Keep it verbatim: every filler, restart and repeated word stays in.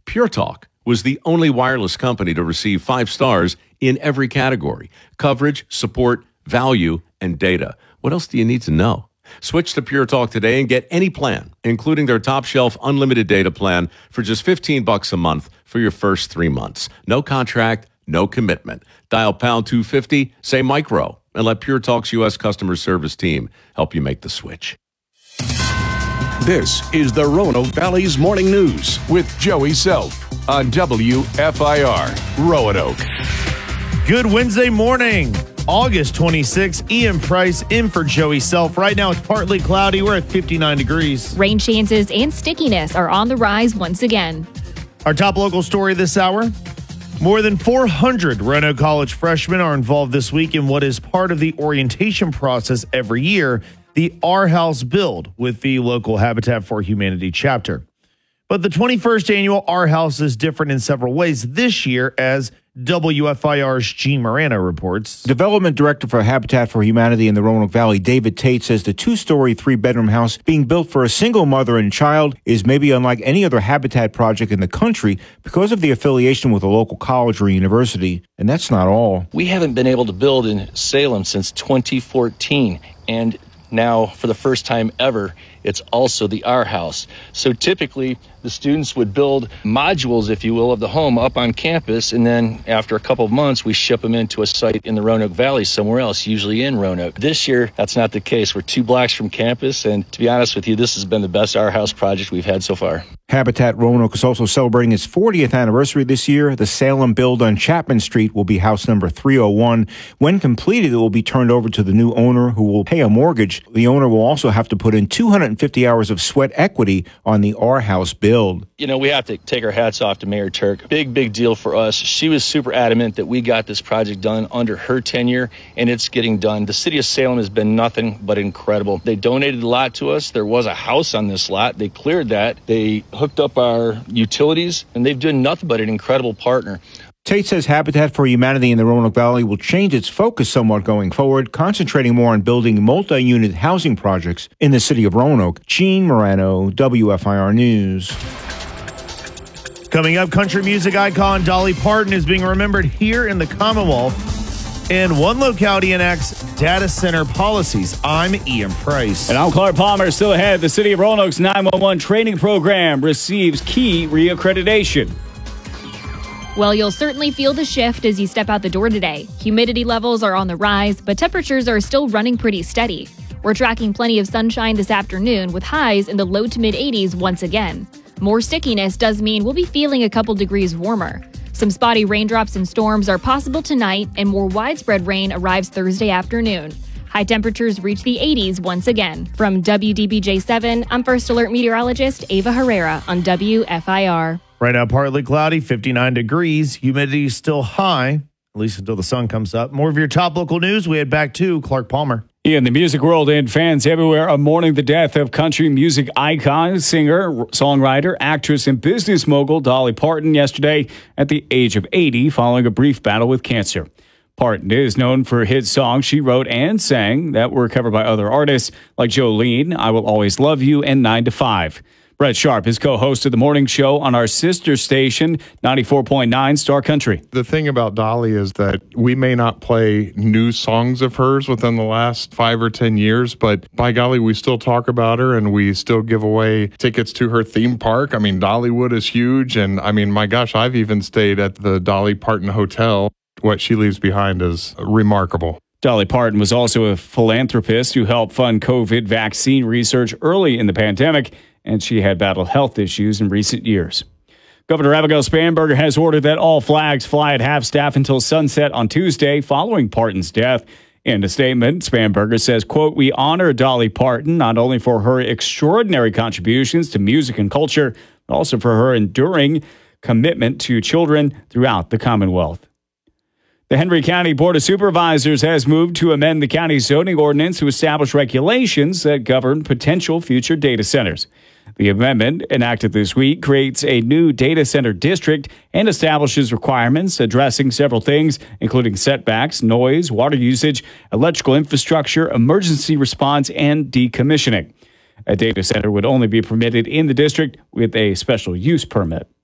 Pure Talk was the only wireless company to receive five stars in every category: coverage, support, value, and data. What else do you need to know? Switch to Pure Talk today and get any plan, including their top shelf unlimited data plan for just fifteen bucks a month for your first three months. No contract, no commitment. Dial pound two fifty, say micro, and let Pure Talk's U S customer service team help you make the switch. This is the Roanoke Valley's Morning News with Joey Self on W F I R Roanoke. Good Wednesday morning, August twenty-sixth. Ian Price in for Joey Self. Right now it's partly cloudy. We're at fifty-nine degrees. Rain chances and stickiness are on the rise once again. Our top local story this hour. More than four hundred Roanoke College freshmen are involved this week in what is part of the orientation process every year, the Our House Build with the local Habitat for Humanity chapter. But the twenty-first annual Our House is different in several ways this year, as W F I R's Gene Morano reports. Development Director for Habitat for Humanity in the Roanoke Valley, David Tate, says the two-story, three-bedroom house being built for a single mother and child is maybe unlike any other Habitat project in the country because of the affiliation with a local college or university. And that's not all. We haven't been able to build in Salem since twenty fourteen, and now, for the first time ever, it's also the Our House. So typically, the students would build modules, if you will, of the home up on campus, and then after a couple of months, we ship them into a site in the Roanoke Valley somewhere else, usually in Roanoke. This year, that's not the case. We're two blocks from campus, and to be honest with you, this has been the best Our House project we've had so far. Habitat Roanoke is also celebrating its fortieth anniversary this year. The Salem build on Chapman Street will be house number three oh one. When completed, it will be turned over to the new owner, who will pay a mortgage. The owner will also have to put in two hundred fifty hours of sweat equity on the Our House build. You know, we have to take our hats off to Mayor Turk. Big, big deal for us. She was super adamant that we got this project done under her tenure, and it's getting done. The city of Salem has been nothing but incredible. They donated a lot to us. There was a house on this lot. They cleared that. They hooked up our utilities, and they've done nothing but an incredible partner. Tate says Habitat for Humanity in the Roanoke Valley will change its focus somewhat going forward, concentrating more on building multi-unit housing projects in the city of Roanoke. Gene Morano, W F I R News. Coming up, country music icon Dolly Parton is being remembered here in the Commonwealth, and one locality enacts data center policies. I'm Ian Price. And I'm Clark Palmer. Still ahead, the City of Roanoke's nine one one training program receives key reaccreditation. Well, you'll certainly feel the shift as you step out the door today. Humidity levels are on the rise, but temperatures are still running pretty steady. We're tracking plenty of sunshine this afternoon with highs in the low to mid eighties once again. More stickiness does mean we'll be feeling a couple degrees warmer. Some spotty raindrops and storms are possible tonight, and more widespread rain arrives Thursday afternoon. High temperatures reach the eighties once again. From W D B J seven, I'm First Alert meteorologist Ava Herrera on W F I R. Right now, partly cloudy, fifty-nine degrees. Humidity is still high, at least until the sun comes up. More of your top local news. We head back to Clark Palmer. In the music world and fans everywhere are mourning the death of country music icon, singer, songwriter, actress, and business mogul Dolly Parton yesterday at the age of eighty following a brief battle with cancer. Parton is known for hit songs she wrote and sang that were covered by other artists like Jolene, I Will Always Love You, and nine to five. Brett Sharp is co-host of the morning show on our sister station, ninety-four point nine Star Country. The thing about Dolly is that we may not play new songs of hers within the last five or ten years, but by golly, we still talk about her and we still give away tickets to her theme park. I mean, Dollywood is huge. And I mean, my gosh, I've even stayed at the Dolly Parton Hotel. What she leaves behind is remarkable. Dolly Parton was also a philanthropist who helped fund COVID vaccine research early in the pandemic, and she had battled health issues in recent years. Governor Abigail Spanberger has ordered that all flags fly at half-staff until sunset on Tuesday following Parton's death. In a statement, Spanberger says, quote, "We honor Dolly Parton not only for her extraordinary contributions to music and culture, but also for her enduring commitment to children throughout the Commonwealth." The Henry County Board of Supervisors has moved to amend the county zoning ordinance to establish regulations that govern potential future data centers. The amendment, enacted this week, creates a new data center district and establishes requirements addressing several things, including setbacks, noise, water usage, electrical infrastructure, emergency response, and decommissioning. A data center would only be permitted in the district with a special use permit.